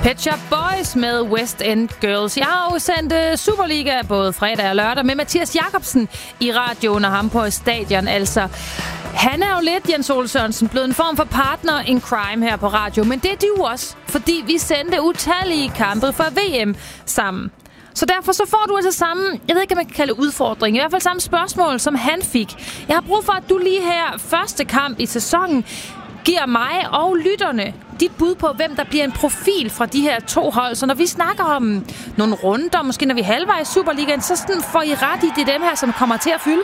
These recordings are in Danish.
Pet Shop Boys med West End Girls. Jeg har jo sendt Superliga både fredag og lørdag med Mathias Jakobsen i radioen og ham på stadion. Altså, han er jo lidt, Jens Ole Sørensen, blevet en form for partner in crime her på radio. Men det er du også, fordi vi sendte utallige kampe for VM sammen. Så derfor så får du altså samme, jeg ved ikke, om man kan kalde det udfordring, i hvert fald samme spørgsmål, som han fik. Jeg har brug for, at du lige her første kamp i sæsonen giver mig og lytterne dit bud på, hvem der bliver en profil fra de her to hold. Så når vi snakker om nogle runder, måske når vi er halvvejs i Superligaen, så sådan får I ret i, det er dem her, som kommer til at fylde.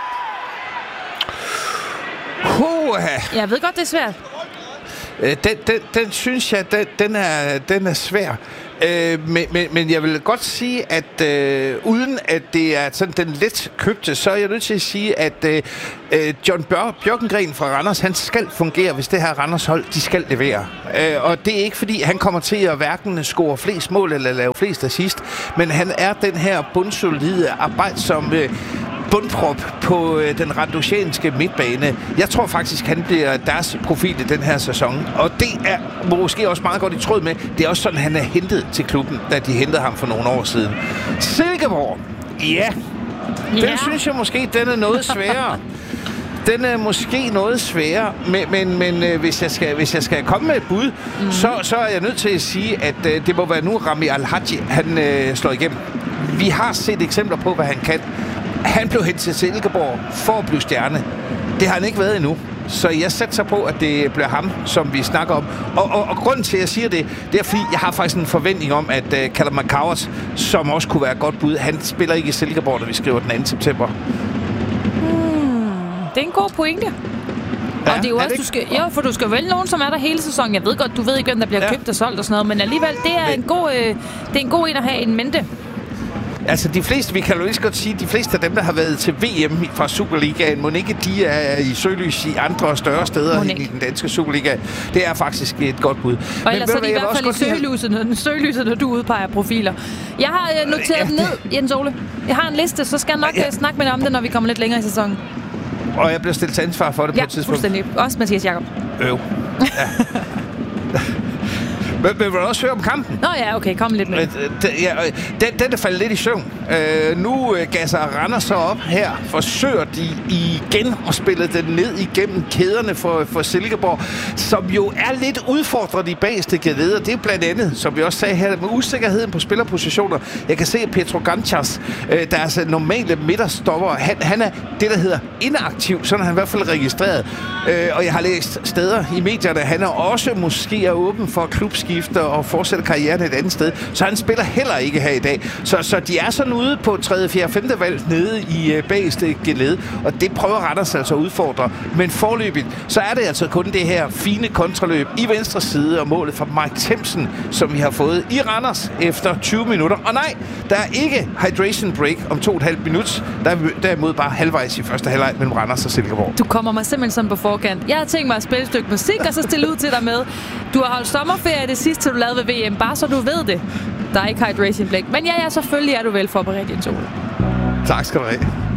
Jeg ved godt, det er svært. Den synes jeg, den er svær. Men jeg vil godt sige, at uden at det er sådan den let købte, så er jeg nødt til at sige, at John Bjørkengren fra Randers, han skal fungere, hvis det her Randers hold, de skal levere. Og det er ikke fordi, han kommer til at hverken score flest mål eller lave flest assist, men han er den her bundsolide arbejdsomme bundprop på den randosianske midtbane. Jeg tror faktisk, han bliver deres profil i den her sæson. Og det er måske også meget godt i tråd med, det er også sådan, han er hentet til klubben, da de hentede ham for nogle år siden. Silkeborg, den synes jeg måske, den er noget sværere. Den er måske noget sværere, men hvis jeg skal komme med et bud, så er jeg nødt til at sige, at det må være nu Rami Al-Haji, han slår igennem. Vi har set eksempler på, hvad han kan. Han blev hentet til Silkeborg for at blive stjerne. Det har han ikke været endnu. Så jeg satser på, at det bliver ham, som vi snakker om. Og grunden til, at jeg siger det, det er, fordi jeg har faktisk en forventning om, at Callum McCowers, som også kunne være et godt bud, han spiller ikke i Silkeborg, når vi skriver den 2. september. Det er en god pointe. Ja, og det er jo også, du skal vælge nogen, som er der hele sæsonen. Jeg ved godt, du ved ikke, hvem der bliver købt og solgt og sådan noget, men alligevel, det er en god en at have en mente. Altså de fleste, vi kan jo lige godt sige, de fleste af dem, der har været til VM fra Superligaen, må ikke de er i søgelys i andre og større steder i den danske Superliga. Det er faktisk et godt bud. Og ellers er de i hvert fald i søgelyset, når du udpeger profiler. Jeg har noteret ned, Jens Ole. Jeg har en liste, så skal jeg nok snakke med dig om det, når vi kommer lidt længere i sæsonen. Og jeg bliver stillet til ansvar for det på et tidspunkt. Ja, fuldstændig. Også Mathias Jakob. Ja. Men vil du også høre om kampen? Nå ja, okay, kom lidt med. Den er faldet lidt i søvn. Nu gasser Randers så op her. Forsøger de igen at spille den ned igennem kæderne for Silkeborg, som jo er lidt udfordret i bageste kæder. Det er blandt andet, som vi også sagde her, med usikkerheden på spillerpositioner. Jeg kan se, at Petro Ganchas, deres normale midterstopper, han er det, der hedder inaktiv. Sådan er han i hvert fald registreret. Og jeg har læst steder i medierne, han er også måske åben for klubskifter og fortsætter karrieren et andet sted. Så han spiller heller ikke her i dag. Så de er sådan ude på 3., 4., 5. valg nede i bageste geled, og det prøver Randers altså at udfordre. Men forløbigt, så er det altså kun det her fine kontraløb i venstre side og målet fra Mike Tempson, som vi har fået i Randers efter 20 minutter. Og nej, der er ikke hydration break om 2,5 minutter. Der er derimod bare halvvejs i første halvleg mellem Randers og Silkeborg. Du kommer mig simpelthen sådan på forkant. Jeg har tænkt mig at spille et stykke musik, og så stille ud til dig med. Du har holdt sommerferie det sidste, du lavede ved VM, bare så du ved det. Der er ikke hydration break. Men ja, selvfølgelig er du vel forberedt, Jens Ole. Tak skal du have.